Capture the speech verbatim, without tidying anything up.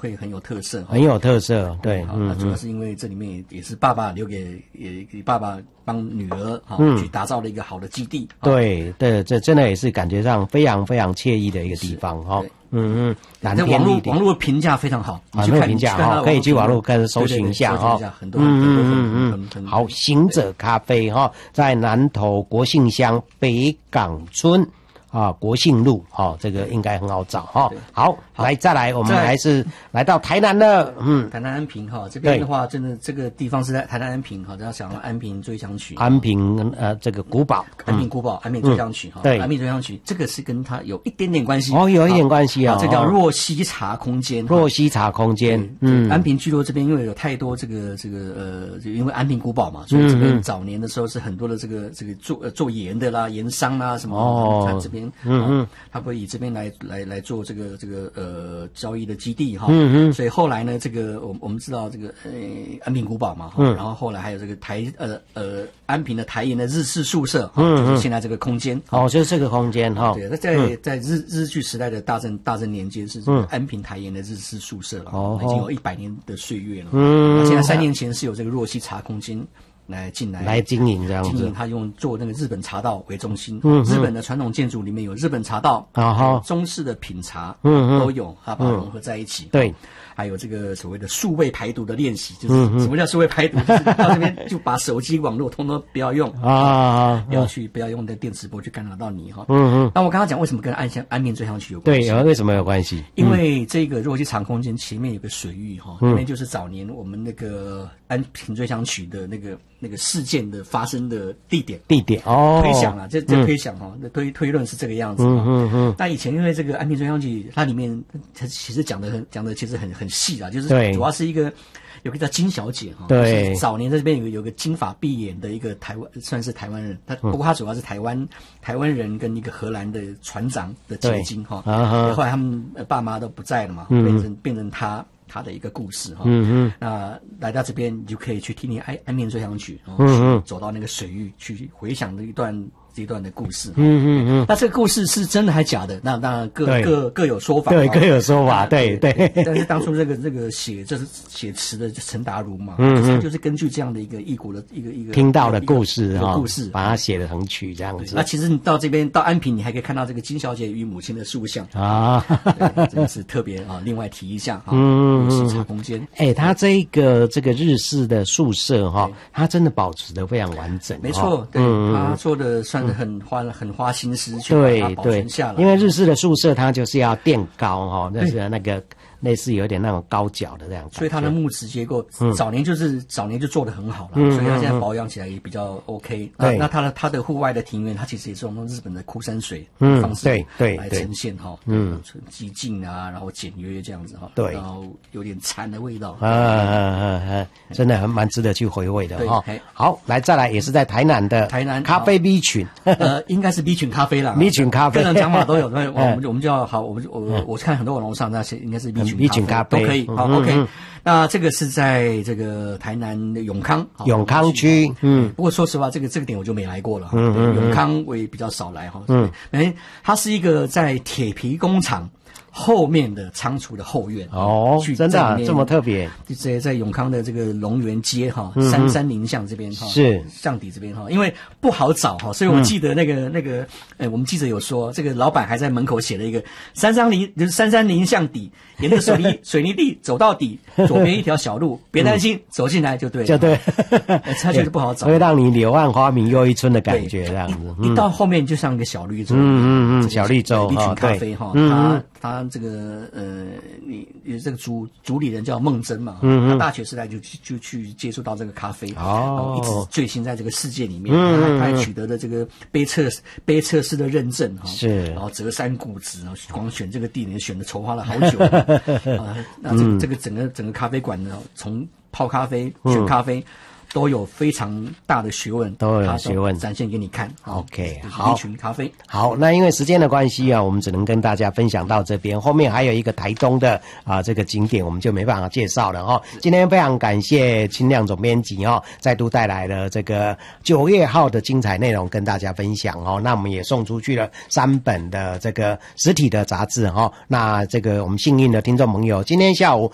会很有特色， 很有特色，对， 嗯，那主要是因为这里面也是爸爸留给也给爸爸帮女儿哈、 嗯、 去打造了一个好的基地。 对对，这真的也是感觉上非常非常惬意的一个地方哈。嗯嗯，蓝天绿地， 网络评价非常好， 网络评价哈，可以去网络看搜寻一下哈。 很多很多嗯嗯好，行者咖啡哈，在南投国姓乡北港村啊，国姓路哈，这个应该很好找哈。好，来再来，我们还是来到台南了，嗯， 台南安平哈这边的话，真的这个地方是在台南安平哈，大家想到安平追想曲， 安平呃这个古堡， 安平古堡，安平追想曲哈，对，安平追想曲这个是跟它有一点点关系哦，有一点关系啊， 这叫若溪茶空间， 若溪茶空间，嗯， 安平聚落这边因为有太多这个这个呃，就因为安平古堡嘛，所以这边早年的时候是很多的这个这个做呃做盐的啦，盐商啦什么，哦，它这边，嗯嗯，他会以这边来来来做这个这个呃交易的基地哈，嗯嗯，所以后来呢，这个我我们知道这个呃安平古堡嘛，嗯，然后后来还有这个台呃呃安平的台盐的日式宿舍，嗯，就是现在这个空间， 哦，就是这个空间哈， 对，那在在日日据时代的大正大正年间是这个安平台盐的日式宿舍了，哦，已经有一百年的岁月了，嗯，那现在三年前是有这个若溪茶空间来进来来经营这样子， 经营他用做那个日本茶道为中心，嗯，日本的传统建筑里面有日本茶道，啊哈，中式的品茶，嗯都有，它把它融合在一起，对，还有这个所谓的数位排毒的练习，就是什么叫数位排毒？就是到这边就把手机网络通通不要用啊，不要去不要用的电磁波去干扰到你哈，嗯嗯。那我刚刚讲为什么跟安乡安平追想曲有关系？ 对，为什么有关系？ 因为这个若溪茶空间前面有个水域哈，那边就是早年我们那个安平追想曲的那个。那个事件的发生的地点， 地点哦， 推想啊，这这推想哈，那、嗯、推推论是这个样子。嗯嗯嗯。那以前因为这个安平追想曲，它里面它其实讲的很讲的其实很很细啦，就是主要是一个有个叫金小姐哈，对，早年在这边有有个金发碧眼的一个台湾，算是台湾人，他不过他主要是台湾台湾人跟一个荷兰的船长的结晶哈，后来他们爸妈都不在了嘛，变成变成他。他的一个故事哈，嗯嗯，那来到这边你就可以去听听安安平追想曲，然后去走到那个水域去回想这一段这一段的故事，嗯嗯嗯。那这个故事是真的还假的？那当然各各各有说法， 对，各有说法，对对。 但是当初这个这个写这是写词的陈达如嘛，嗯嗯，就是根据这样的一个异国的一个一个听到的故事哈，故事把它写成曲这样子。 那其实你到这边到安平，你还可以看到这个金小姐与母亲的塑像啊，真的是特别啊，另外提一下哈，嗯。西茶空间， 哎、欸，它这个这个日式的宿舍哈，它真的保持得非常完整。 没错，对，嗯、它做的算是很花、嗯、很花心思去把它保存下来。 因为日式的宿舍它就是要垫高哈，那是那个。类似有点那种高脚的这样子， 所以它的木质结构、嗯、早年就是早年就做得很好了，嗯、所以它现在保养起来也比较 OK。那那它的它的户外的庭院，它其实也是用日本的枯山水的方式来呈现哈，嗯，激进啊，然后简约这样子哈，对，然后有点禅的味道，啊啊啊啊，真的很蛮值得去回味的哈。好，来再来也是在台南的台南咖啡 B 群， 呃，应该是 B 群咖啡啦 ，B 群咖啡， 各种讲法都有，我们我们就要好，我们我我看很多网络上那些应该是 B 群。 B 群咖啡都可以，好 ，OK。那这个是在这个台南的永康， 永康区，嗯。 不过说实话，这个这个点我就没来过了，嗯，永康我也比较少来哈，嗯。哎，它是一个在铁皮工厂后面的仓储的后院哦，真的、啊、这么特别？ 在在永康的这个龙园街哈，三三林巷这边哈， 是巷底这边哈，因为不好找哈，所以我记得那个、嗯、那个，呃，我们记者有说，这个老板还在门口写了一个三三林，就是三三林巷底，沿着水泥水泥地走到底，左边一条小路，别担心，嗯、走进来就对了， 就对， 它就是不好找， 会让你柳暗花明又一村的感觉这样子。 一到后面就像一个小绿洲， 嗯嗯嗯，小绿洲， 一群咖啡哈，它它这个呃，你你这个主主理人叫孟真嘛，嗯，他大学时代就就去接触到这个咖啡，哦，一直醉心在这个世界里面，嗯，他还取得了这个杯测杯测师的认证哈，是，然后折山固执，然后光选这个地点选的筹划了好久，啊，那这个这个整个整个咖啡馆呢，从泡咖啡选咖啡。都有非常大的学问， 都有学问展现给你看。 OK， 好， 一群咖啡。 好，那因为时间的关系啊，我们只能跟大家分享到这边。后面还有一个台东的啊这个景点，我们就没办法介绍了哈。今天非常感谢清亮总编辑哈，再度带来了这个九月号的精彩内容跟大家分享哦。那我们也送出去了三本的这个实体的杂志哈。那这个我们幸运的听众朋友，今天下午